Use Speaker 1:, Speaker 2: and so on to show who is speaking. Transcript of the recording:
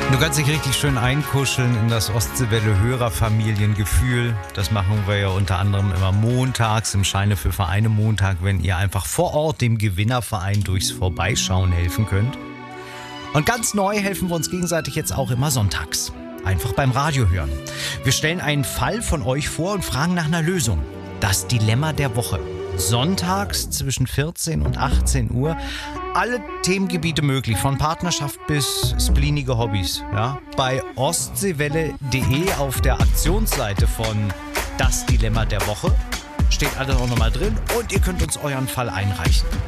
Speaker 1: Du kannst dich richtig schön einkuscheln in das Ostseewelle-Hörerfamiliengefühl. Das machen wir ja unter anderem immer montags im Scheine für Vereine Montag, wenn ihr einfach vor Ort dem Gewinnerverein durchs Vorbeischauen helfen könnt. Und ganz neu helfen wir uns gegenseitig jetzt auch immer sonntags. Einfach beim Radio hören. Wir stellen einen Fall von euch vor und fragen nach einer Lösung. Das Dilemma der Woche. Sonntags zwischen 14 und 18 Uhr. Alle Themengebiete möglich, von Partnerschaft bis splinige Hobbys. Ja? Bei ostseewelle.de auf der Aktionsseite von Das Dilemma der Woche steht alles auch nochmal drin und ihr könnt uns euren Fall einreichen.